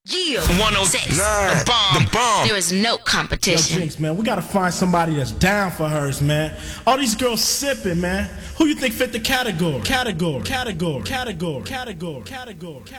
Yeah. 106. Nah, The bomb. the bomb. There is no Yo, competition. Jinx, man, we gotta find somebody that's down for hers, man. All these girls sipping, man. Who you think fit the category? Category.